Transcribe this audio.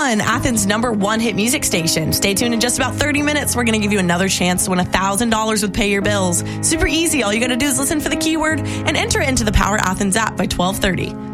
1, Athens' #1 hit music station. Stay tuned in just about 30 minutes. We're going to give you another chance to win $1,000 with Pay Your Bills. Super easy. All you got to do is listen for the keyword and enter it into the Power Athens app by 12:30.